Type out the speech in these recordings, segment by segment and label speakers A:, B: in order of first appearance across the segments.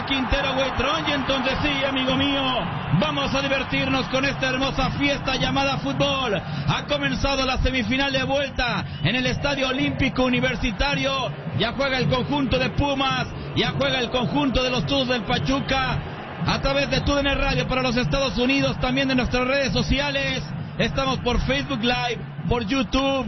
A: Quintero Buitrón. Y entonces sí, amigo mío, vamos a divertirnos con esta hermosa fiesta llamada fútbol. Ha comenzado la semifinal de vuelta en el Estadio Olímpico Universitario. Ya juega el conjunto de Pumas, ya juega el conjunto de los Tuzos del Pachuca. A través de TUDN Radio para los Estados Unidos, también de nuestras redes sociales. Estamos por Facebook Live, por YouTube.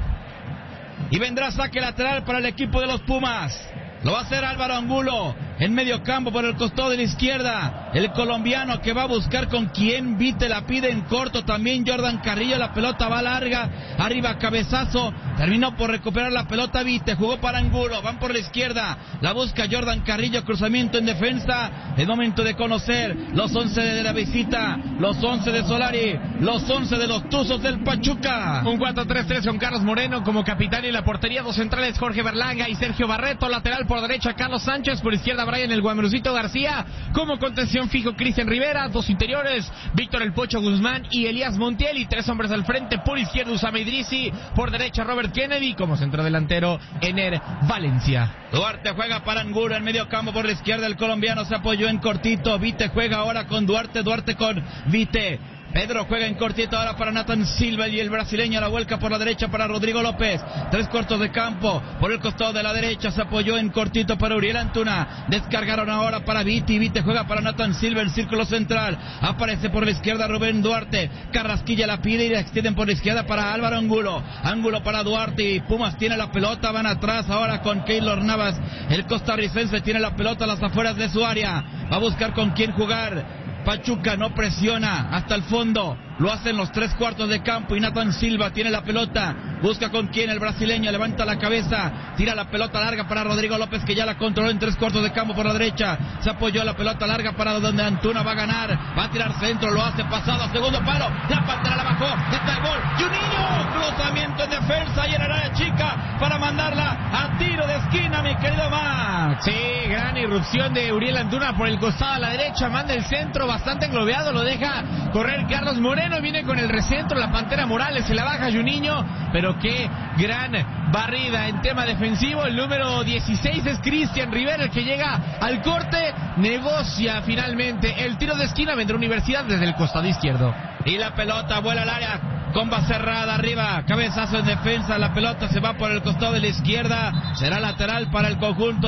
A: Y vendrá saque lateral para el equipo de los Pumas. Lo va a hacer Álvaro Angulo en medio campo por el costado de la izquierda. El colombiano que va a buscar con quien. Vite la pide en corto también Jordan Carrillo. La pelota va larga. Arriba cabezazo. Terminó por recuperar la pelota Vite. Jugó para Angulo. Van por la izquierda. La busca Jordan Carrillo. Cruzamiento en defensa. Es momento de conocer los 11 de la visita. Los 11 de Solari. Los 11 de los Tuzos del Pachuca.
B: Un 4-3-3 con Carlos Moreno como capitán y la portería. Dos centrales Jorge Berlanga y Sergio Barreto. Lateral por derecha Carlos Sánchez. Por izquierda Brian el Guamrucito García. Como contención fijo Cristian Rivera. Dos interiores Víctor el Pocho Guzmán y Elías Montiel. Y tres hombres al frente. Por izquierda Usama Idrisi. Por derecha Robert Kennedy. Como centrodelantero Ener Valencia.
A: Duarte juega para Angulo en medio campo por la izquierda. El colombiano se apoyó en cortito. Vite juega ahora con Duarte. Duarte con Vite. Pedro juega en cortito ahora para Nathan Silva y el brasileño a la vuelta por la derecha para Rodrigo López. Tres cortos de campo por el costado de la derecha. Se apoyó en cortito para Uriel Antuna. Descargaron ahora para Vite. Vite juega para Nathan Silva en círculo central. Aparece por la izquierda Rubén Duarte. Carrasquilla la pide y la extienden por la izquierda para Álvaro Angulo. Angulo para Duarte y Pumas tiene la pelota. Van atrás ahora con Keylor Navas. El costarricense tiene la pelota a las afueras de su área. Va a buscar con quién jugar. Pachuca no presiona hasta el fondo. Lo hacen los tres cuartos de campo y Nathan Silva tiene la pelota. Busca con quién el brasileño. Levanta la cabeza. Tira la pelota larga para Rodrigo López que ya la controló en tres cuartos de campo por la derecha. Se apoyó la pelota larga para donde Antuna va a ganar. Va a tirar centro. Lo hace pasado a segundo palo. La pantera la bajó. Está el gol. Y un niño. Cruzamiento en defensa y en el área chica para mandarla a tiro de esquina, mi querido Max.
B: Sí, gran irrupción de Uriel Antuna por el costado a la derecha. Manda el centro bastante englobeado. Lo deja correr Carlos Moreno. Viene con el recentro, la Pantera Morales, se la baja Juninho, pero qué gran barrida en tema defensivo. El número 16 es Cristian Rivera, el que llega al corte, negocia finalmente el tiro de esquina. Vendrá Universidad desde el costado izquierdo.
A: Y la pelota vuela al área, comba cerrada arriba, cabezazo en defensa, la pelota se va por el costado de la izquierda, será lateral para el conjunto